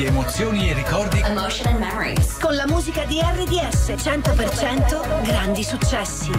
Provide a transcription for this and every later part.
Emozioni e ricordi. Emotion and memories. Con la musica di RDS 100% grandi successi.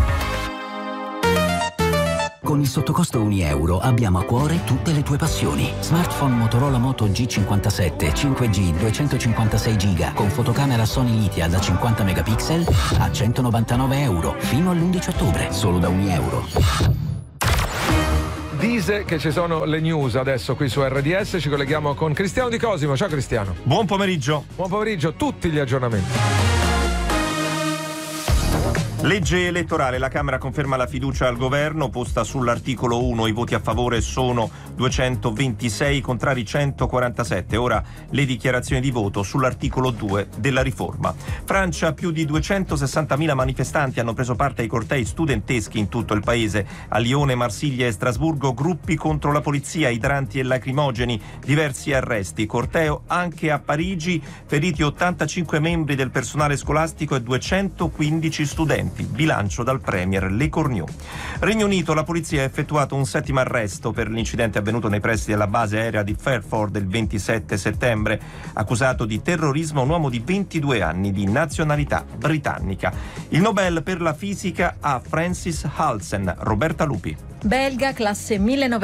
Con il sottocosto €1 abbiamo a cuore tutte le tue passioni. Smartphone Motorola Moto G57 5G 256 GB con fotocamera Sony Lithia da 50 megapixel a €199 fino all'11 ottobre, solo da €1. Dise che ci sono le news adesso qui su RDS, ci colleghiamo con Cristiano Di Cosimo. Ciao Cristiano. Buon pomeriggio. Buon pomeriggio, tutti gli aggiornamenti. Legge elettorale, la Camera conferma la fiducia al governo posta sull'articolo 1, i voti a favore sono 226, contrari 147. Ora le dichiarazioni di voto sull'articolo 2 della riforma. Francia, più di 260.000 manifestanti hanno preso parte ai cortei studenteschi in tutto il paese. A Lione, Marsiglia e Strasburgo gruppi contro la polizia, idranti e lacrimogeni, diversi arresti. Corteo anche a Parigi, feriti 85 membri del personale scolastico e 215 studenti. Bilancio dal premier Le Cornu. Regno Unito, la polizia ha effettuato un 7° arresto per l'incidente avvenuto nei pressi della base aerea di Fairford il 27 settembre. Accusato di terrorismo un uomo di 22 anni di nazionalità britannica. Il Nobel per la fisica a Francis Halsen. Roberta Lupi. Belga, classe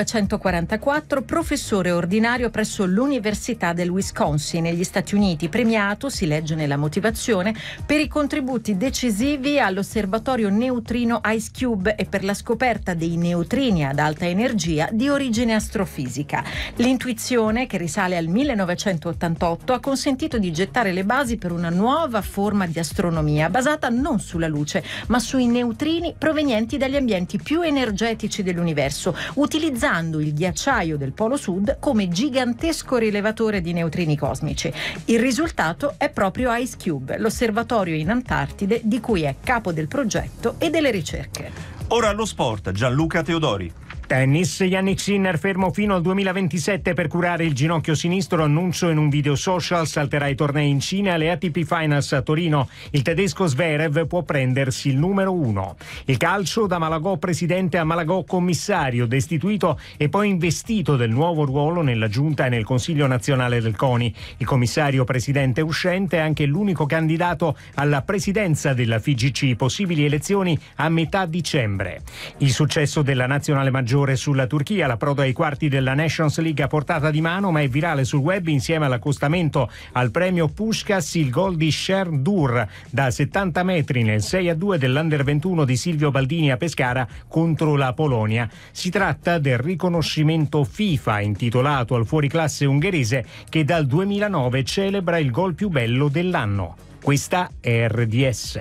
1944, professore ordinario presso l'Università del Wisconsin negli Stati Uniti, premiato, si legge nella motivazione, per i contributi decisivi all'osservatorio neutrino IceCube e per la scoperta dei neutrini ad alta energia di origine astrofisica. L'intuizione, che risale al 1988, ha consentito di gettare le basi per una nuova forma di astronomia basata non sulla luce, ma sui neutrini provenienti dagli ambienti più energetici dell'universo, utilizzando il ghiacciaio del Polo Sud come gigantesco rilevatore di neutrini cosmici. Il risultato è proprio IceCube, l'osservatorio in Antartide di cui è capo del progetto e delle ricerche. Ora allo sport, Gianluca Teodori. Tennis, Jannik Sinner fermo fino al 2027 per curare il ginocchio sinistro, annuncio in un video social, salterà i tornei in Cina e le ATP Finals a Torino. Il tedesco Zverev può prendersi il numero 1. Il calcio, da Malagò presidente a Malagò commissario, destituito e poi investito del nuovo ruolo nella giunta e nel Consiglio nazionale del CONI. Il commissario presidente uscente è anche l'unico candidato alla presidenza della FIGC, possibili elezioni a metà dicembre. Il successo della nazionale maggiore sulla Turchia, la proda ai quarti della Nations League a portata di mano, ma è virale sul web insieme all'accostamento al premio Puskás il gol di Sherdur da 70 metri nel 6-2 dell'Under 21 di Silvio Baldini a Pescara contro la Polonia. Si tratta del riconoscimento FIFA intitolato al fuoriclasse ungherese che dal 2009 celebra il gol più bello dell'anno. Questa è RDS.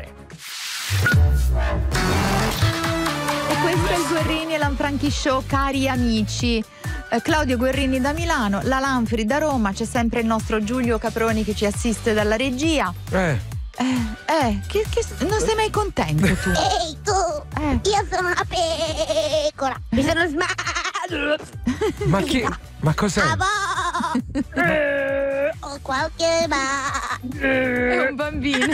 Questo è il Guerrini e Lanfranchi Show, cari amici. Claudio Guerrini da Milano, la Lanfri da Roma, c'è sempre il nostro Giulio Caproni che ci assiste dalla regia. Non sei mai contento tu? Ehi tu, io sono una pecora, mi sono sbagliato. Ma chi? Ma cos'è? Ho qualche È un bambino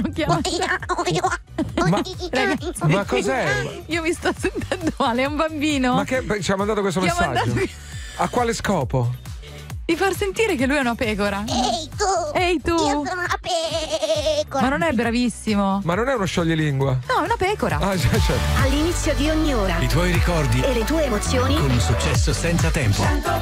Ma cos'è? Io mi sto sentendo male, è un bambino. Ma che ci ha mandato questo messaggio? A quale scopo? Di far sentire che lui è una pecora. Ehi tu, io sono una pecora. Ma non è bravissimo. Ma non è uno scioglilingua? No, è una pecora. Certo. All'inizio di ogni ora I tuoi ricordi e le tue emozioni con un successo senza tempo.